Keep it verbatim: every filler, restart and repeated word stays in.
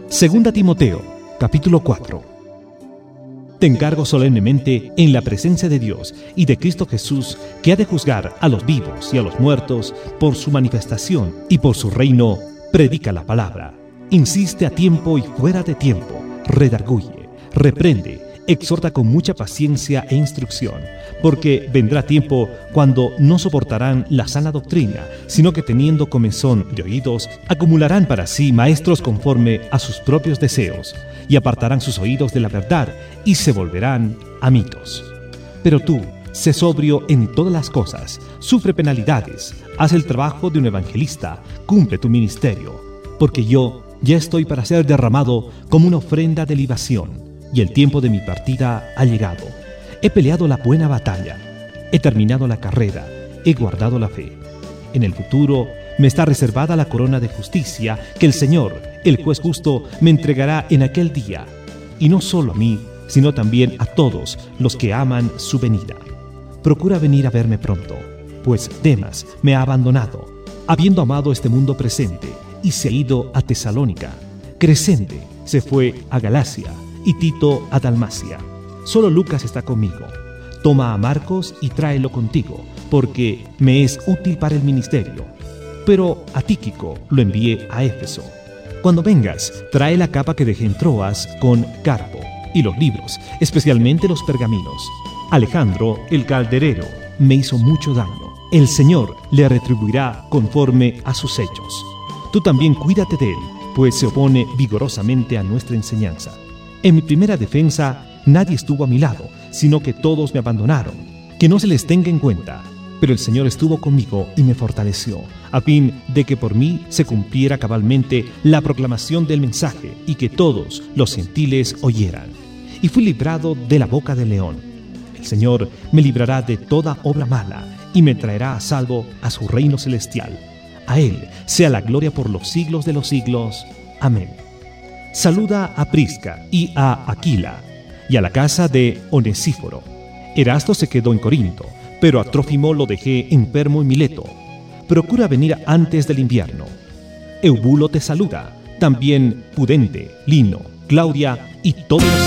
Segunda Timoteo, capítulo cuatro. Te encargo solemnemente en la presencia de Dios y de Cristo Jesús, que ha de juzgar a los vivos y a los muertos por su manifestación y por su reino, predica la palabra. Insiste a tiempo y fuera de tiempo, redarguye, reprende, exhorta con mucha paciencia e instrucción, porque vendrá tiempo cuando no soportarán la sana doctrina, sino que teniendo comezón de oídos, acumularán para sí maestros conforme a sus propios deseos, y apartarán sus oídos de la verdad, y se volverán a mitos. Pero tú, sé sobrio en todas las cosas, sufre penalidades, haz el trabajo de un evangelista, cumple tu ministerio, porque yo ya estoy para ser derramado como una ofrenda de libación, y el tiempo de mi partida ha llegado. He peleado la buena batalla, he terminado la carrera, he guardado la fe. En el futuro me está reservada la corona de justicia que el Señor, el juez justo, me entregará en aquel día, y no solo a mí, sino también a todos los que aman su venida. Procura venir a verme pronto, pues Demas me ha abandonado, habiendo amado este mundo presente, y se ha ido a Tesalónica. Crescente se fue a Galacia, y Tito a Dalmacia. Solo Lucas está conmigo. Toma a Marcos y tráelo contigo, porque me es útil para el ministerio. Pero a Tíquico lo envié a Éfeso. Cuando vengas, trae la capa que dejé en Troas con Carpo, y los libros, especialmente los pergaminos. Alejandro, el calderero, me hizo mucho daño. El Señor le retribuirá conforme a sus hechos. Tú también cuídate de él, pues se opone vigorosamente a nuestra enseñanza. En mi primera defensa, nadie estuvo a mi lado, sino que todos me abandonaron. Que no se les tenga en cuenta. Pero el Señor estuvo conmigo y me fortaleció, a fin de que por mí se cumpliera cabalmente la proclamación del mensaje y que todos los gentiles oyeran. Y fui librado de la boca del león. El Señor me librará de toda obra mala y me traerá a salvo a su reino celestial. A Él sea la gloria por los siglos de los siglos. Amén. Saluda a Prisca y a Aquila, y a la casa de Onesíforo. Erasto se quedó en Corinto, pero a Trófimo lo dejé enfermo en Mileto. Procura venir antes del invierno. Eubulo te saluda, también Pudente, Lino, Claudia y todos los